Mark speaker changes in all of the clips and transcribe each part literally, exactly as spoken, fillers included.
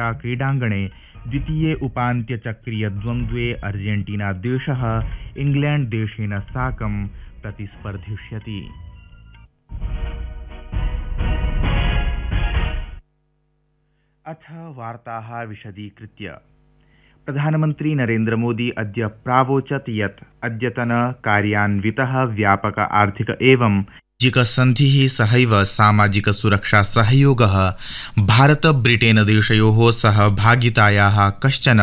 Speaker 1: टाटा क्रीडाङ्गणे द्वितीये उपान्त्यचक्रीय द्वन्द्वे अर्जेन्टीना देशः इंग्लैंड देशेन साकं प्रतिस्पर्धिष्यति। अथ वार्ताः विशदीकृत्य। प्रधानमन्त्री नरेन्द्र मोदी अद्य प्रावोचत् यत् अद्यतन कार्यान्वितः व्यापक आर्थिक एवं सामाजिक सन्धिः सहैव सामाजिक सुरक्षा सहयोगः भारत ब्रिटेन देशयोः सहभागितायाः कश्चन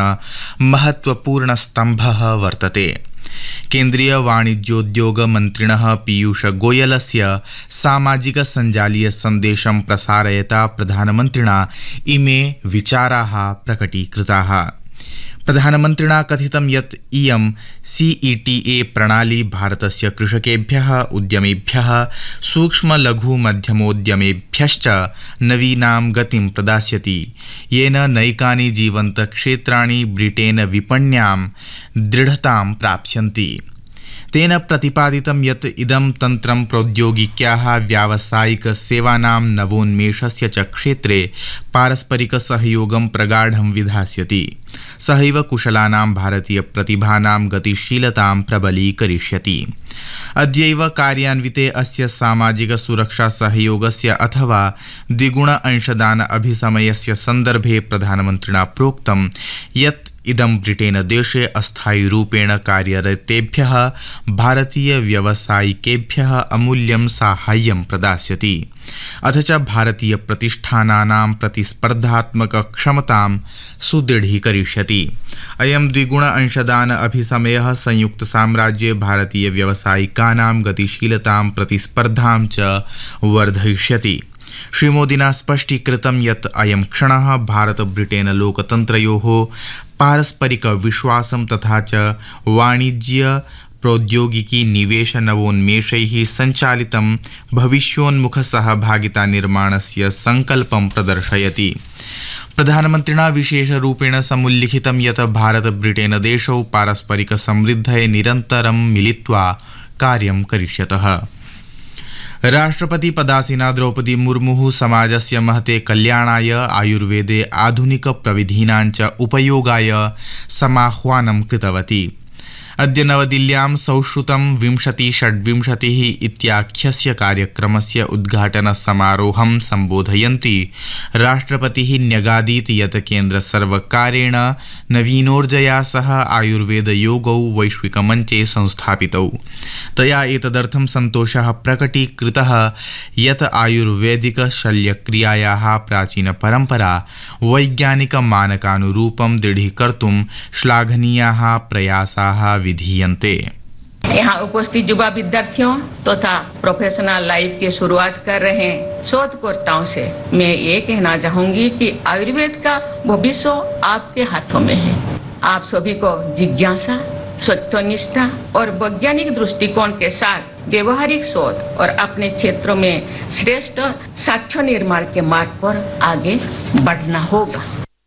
Speaker 1: महत्वपूर्ण स्तम्भः वर्तते। केन्द्रीय वाणिज्योद्योग मन्त्रिणः पीयूष गोयलस्य सामाजिक सञ्जालीय सन्देशं प्रसारयता प्रधानमन्त्रिणा इमे विचाराः प्रकटीकृताः। प्रधानमन्त्रिणा कथितं यत् इयं सीईटीए प्रणाली भारतस्य कृषकेभ्यः, उद्यमेभ्यः, सूक्ष्म लघु मध्यमोद्यमेभ्यश्च नवीनां गतिं प्रदास्यति, येन नैकानि जीवन्त क्षेत्राणि ब्रिटेन विपण्यां दृढतां प्राप्स्यन्ति। तेन प्रतिपादितं यत् इदं तन्त्रं प्रौद्योगिक्याः व्यावसायिक सेवानां नवोन्मेषस्य च क्षेत्रे पारस्परिक सहयोगं प्रगाढं विधास्यति, सहैव कुशलानां भारतीय प्रतिभानां गतिशीलतां प्रबलीकरिष्यति। अद्यैव कार्यान्विते अस्य सामाजिक सुरक्षा सहयोगस्य अथवा द्विगुण अंशदान अभिसमयस्य सन्दर्भे प्रधानमन्त्रिणा प्रोक्तं यत् इदं ब्रिटेन देशे अस्थायी रूपेण कार्यरतेभ्यः भारतीय व्यावसायिकेभ्यः अमूल्यं साहाय्यं प्रदास्यति, अथ च भारतीय प्रतिष्ठानानां प्रतिस्पर्धात्मक क्षमतां सुदृढीकरिष्यति। अयं द्विगुण अंशदान अभिसमयः संयुक्त साम्राज्ये भारतीय व्यावसायिकानां गतिशीलतां प्रतिस्पर्धां च वर्धयिष्यति। श्रीमोदिना स्पष्टीकृतं यत् अयं क्षणः भारत ब्रिटेन लोकतन्त्रयोः पारस्परिक विश्वासं तथा च वाणिज्य प्रौद्योगिकी निवेश नवोन्मेषैः सञ्चालितं भविष्योन्मुख सहभागिता निर्माणस्य संकल्पं प्रदर्शयति। प्रधानमन्त्रिणा विशेषरूपेण समुल्लिखितं यत् भारत ब्रिटेन देशौ पारस्परिक समृद्धये निरन्तरं मिलित्वा कार्यं करिष्यतः। राष्ट्रपति पदासीना द्रौपदी मुर्मुः समाजस्य महते कल्याणाय आयुर्वेदे आधुनिक प्रविधीनां च उपयोगाय समाह्वानं कृतवती। अद्य नवदिल्ल्यां सौश्रुतं विंशति षड्विंशतिः इत्याख्यस्य कार्यक्रमस्य उद्घाटन समारोहं सम्बोधयन्ती राष्ट्रपतिः न्यगादीत् यत् केन्द्रसर्वकारेण नवीनोर्जया सह आयुर्वेदयोगौ वैश्विकमञ्चे संस्थापितौ। तया एतदर्थं सन्तोषः प्रकटीकृतः यत् आयुर्वेदिक शल्यक्रियायाः प्राचीनपरम्परा वैज्ञानिकमानकानुरूपं दृढीकर्तुं श्लाघनीयाः प्रयासाः विधीयन्ते।
Speaker 2: यहाँ उपस्थित युवा विद्यार्थियों तथा प्रोफेशनल लाइफ की शुरुआत कर रहे शोधकर्ताओं से मैं ये कहना चाहूंगी कि आयुर्वेद का भविष्य आपके हाथों में है। आप सभी को जिज्ञासा, सत्यनिष्ठा और वैज्ञानिक दृष्टिकोण के साथ व्यवहारिक शोध और अपने क्षेत्रों में श्रेष्ठ साक्ष्य निर्माण के मार्ग पर आगे बढ़ना होगा।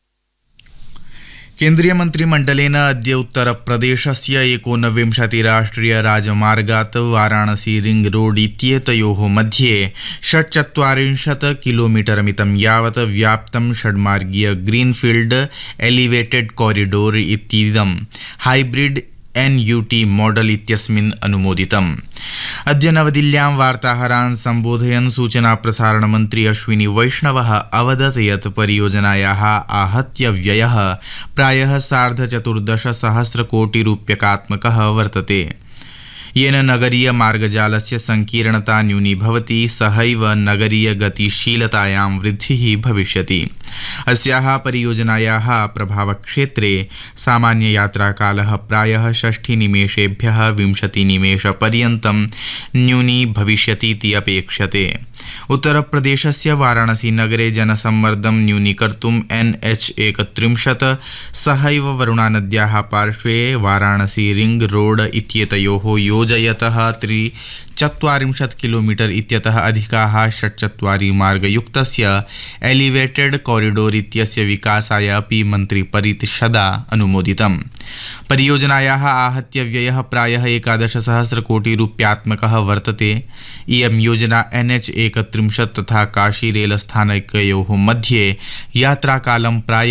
Speaker 1: केन्द्रीय मन्त्रिमण्डलेन अद्य उत्तरप्रदेशस्य एकोनविंशति राष्ट्रिय राजमार्गात् वाराणसी रिंग रोड इत्येतयोः मध्ये षट्चत्वारिंशत् किलोमीटर मितं यावत् व्याप्तं षड्मार्गीय greenfield elevated corridor इत्येदं hybrid N U T model इत्यस्मिन् अनुमोदितम्। अद्य नवदिल्ल्यां वार्ताहरान् सम्बोधयन् सूचना प्रसारण मन्त्री अश्विनी वैष्णवः अवदत् यत् परियोजनायाः आहत्य व्ययः प्रायः सार्धचतुर्दश सहस्रकोटिरूप्यकात्मकः वर्तते, येन नगरीय मार्गजालस्य संकीर्णता न्यूनीभवति, सहैव नगरीय गतिशीलतायां वृद्धिः भविष्यति। अस्याः परियोजनायाः प्रभावक्षेत्रे सामान्य यात्राकालः प्रायः षष्टि निमेषेभ्यः विंशति निमेषपर्यन्तं न्यूनी भविष्यतीति अपेक्ष्यते। उत्तरप्रदेशस्य वाराणसी नगरे जनसम्मर्दं न्यूनीकर्तुम् एन एच एकत्रिंशत् सहैव वरुणानद्याः पार्श्वे वाराणसी रिंग रोड इत्येतयोः योजयतः त्रिचत्वारिंशत् किलोमीटर इत्यतः अधिकाः षट्चत्वारि मार्गयुक्तस्य एलिवेटेड कॉरिडोर इत्यस्य विकासाय अपि मन्त्रिपरिषदा अनुमोदितम्। परियोजनायाः आहत्य व्ययः प्रायः एकादश सहस्रकोटिरूप्यात्मकः वर्तते। इयं योजना एन एच एकत्रिंशत् तथा काशी रेलस्थानकयोः मध्ये यात्राकालं प्राय